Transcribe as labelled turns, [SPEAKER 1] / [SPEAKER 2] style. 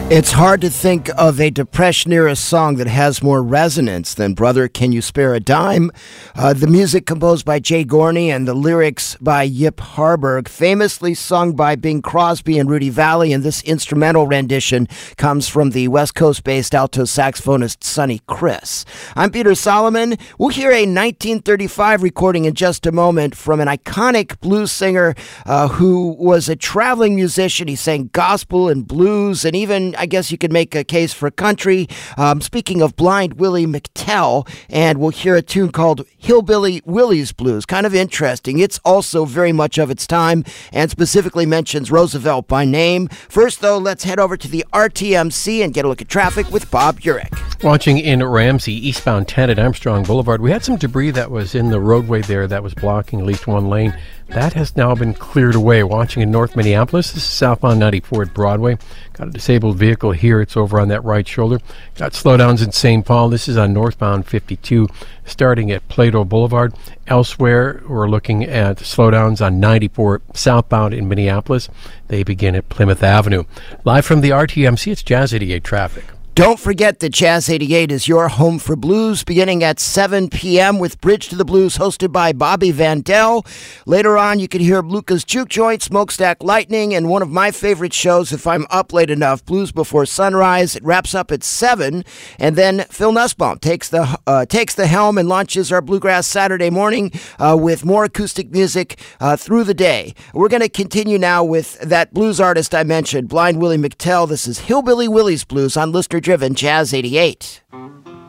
[SPEAKER 1] It's hard to think of a Depression-era song that has more resonance than Brother, Can You Spare a Dime? The music composed by Jay Gorney and the lyrics by Yip Harburg, famously sung by Bing Crosby and Rudy Valley, and this instrumental rendition comes from the West Coast-based alto saxophonist Sonny Criss. I'm Peter Solomon. We'll hear a 1935 recording in just a moment from an iconic blues singer who was a traveling musician. He sang gospel and blues and even, I guess you could make a case for country. Speaking of Blind Willie McTell, and we'll hear a tune called Hillbilly Willie's Blues. Kind of interesting. It's also very much of its time and specifically mentions Roosevelt by name. First, though, let's head over to the RTMC and get a look at traffic with Bob Urich.
[SPEAKER 2] Watching in Ramsey, eastbound 10 at Armstrong Boulevard, we had some debris that was in the roadway there that was blocking at least one lane. That has now been cleared away. Watching in North Minneapolis, this is southbound 94 at Broadway. Got a disabled vehicle here. It's over on that right shoulder. Got slowdowns in St. Paul. This is on northbound 52, starting at Plato Boulevard. Elsewhere, we're looking at slowdowns on 94 southbound in Minneapolis. They begin at Plymouth Avenue. Live from the RTMC, it's Jazz 88 traffic.
[SPEAKER 1] Don't forget that Jazz 88 is your home for blues, beginning at 7 p.m. with Bridge to the Blues, hosted by Bobby Vandell. Later on, you can hear Luca's Juke Joint, Smokestack Lightning, and one of my favorite shows, if I'm up late enough, Blues Before Sunrise. It wraps up at 7, and then Phil Nussbaum takes the helm and launches our Bluegrass Saturday morning with more acoustic music through the day. We're going to continue now with that blues artist I mentioned, Blind Willie McTell. This is Hillbilly Willie's Blues on Listener Driven Jazz 88.